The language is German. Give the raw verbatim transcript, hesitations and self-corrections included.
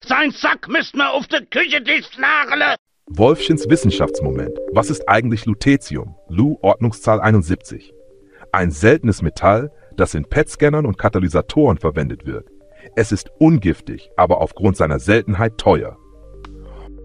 Sein Sack müsst mir auf der Küchentisch nageln. Wolfchens Wissenschaftsmoment. Was ist eigentlich Lutetium? Lu, Ordnungszahl einundsiebzig. Ein seltenes Metall, das in P E T-Scannern und Katalysatoren verwendet wird. Es ist ungiftig, aber aufgrund seiner Seltenheit teuer.